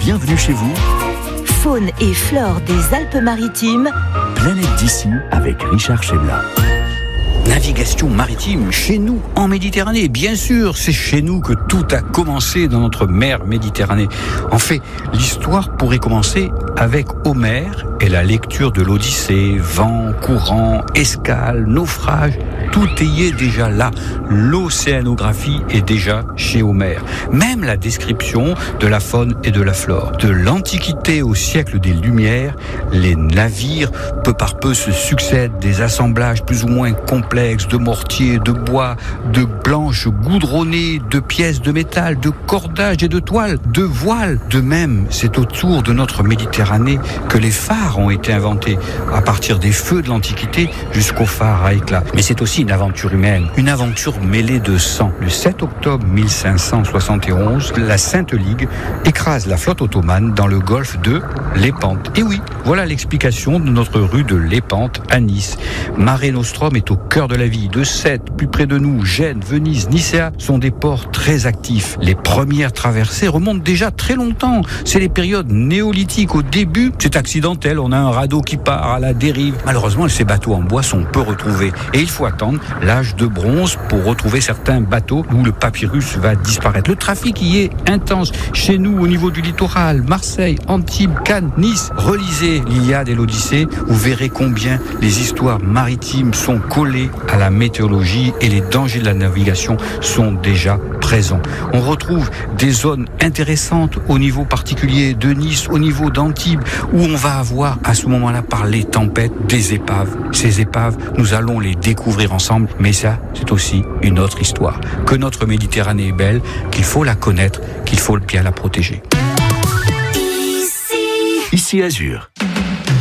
bienvenue chez vous. Faune et flore des Alpes-Maritimes. Planète d'ici avec Richard Chebla. Navigation maritime chez nous en Méditerranée. Bien sûr, c'est chez nous que tout a commencé dans notre mer Méditerranée. En fait, l'histoire pourrait commencer avec Homère et la lecture de l'Odyssée. Vent, courant, escale, naufrage, tout y est déjà là. L'océanographie est déjà chez Homère. Même la description de la faune et de la flore. De l'Antiquité au siècle des Lumières, les navires, peu par peu, se succèdent, des assemblages plus ou moins complexes de mortiers, de bois, de planches goudronnées, de pièces de métal, de cordages et de toiles, de voiles. De même, c'est autour de notre Méditerranée que les phares ont été inventés, à partir des feux de l'Antiquité jusqu'aux phares à éclat. Mais c'est aussi une aventure humaine, une aventure mêlée de sang. Le 7 octobre 1571, la Sainte Ligue écrase la flotte ottomane dans le golfe de Lépante. Et oui, voilà l'explication de notre rue de Lépante à Nice. Mare Nostrum est au cœur de la vie. De Sète, plus près de nous, Gênes, Venise, Nicéa sont des ports très actifs. Les premières traversées remontent déjà très longtemps. C'est les périodes néolithiques. Au début, c'est accidentel. On a un radeau qui part à la dérive. Malheureusement, ces bateaux en bois sont peu retrouvés. Et il faut attendre l'âge de bronze pour retrouver certains bateaux où le papyrus va disparaître. Le trafic y est intense. Chez nous, au niveau du littoral, Marseille, Antibes, Cannes, Nice. Relisez l'Iliade et l'Odyssée. Vous verrez combien les histoires maritimes sont collées à la météorologie et les dangers de la navigation sont déjà présents. On retrouve des zones intéressantes au niveau particulier de Nice, au niveau d'Antibes, où on va avoir à ce moment-là, par les tempêtes, des épaves. Ces épaves, nous allons les découvrir ensemble, mais ça, c'est aussi une autre histoire. Que notre Méditerranée est belle, qu'il faut la connaître, qu'il faut bien la protéger. Ici Azur.